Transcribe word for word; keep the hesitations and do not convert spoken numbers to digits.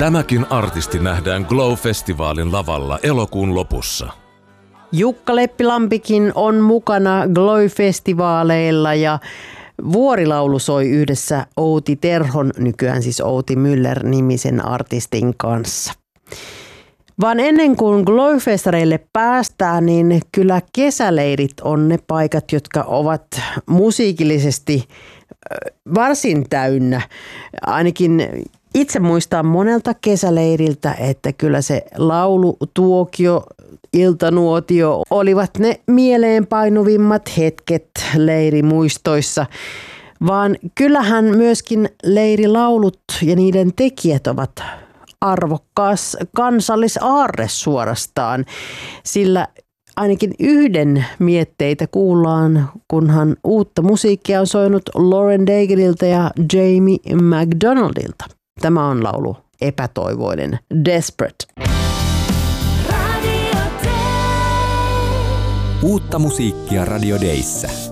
Tämäkin artisti nähdään Glow-festivaalin lavalla elokuun lopussa. Jukka Leppilampikin on mukana Glow-festivaaleilla ja vuorilaulu soi yhdessä Outi Terhon, nykyään siis Outi Müller-nimisen artistin kanssa. Vaan ennen kuin Glow-festareille päästään, niin kyllä kesäleirit on ne paikat, jotka ovat musiikillisesti varsin täynnä. Ainakin itse muistan monelta kesäleiriltä, että kyllä se laulu, tuokio, iltanuotio olivat ne mieleenpainuvimmat hetket leirimuistoissa. Vaan kyllähän myöskin leirilaulut ja niiden tekijät ovat arvokkaas kansallisaarre suorastaan, sillä ainakin yhden mietteitä kuullaan, kunhan uutta musiikkia on soinut Lauren Daigleilta ja Jamie McDonaldilta. Tämä on laulu Epätoivoinen, Desperate. Uutta musiikkia Radio Dayssä.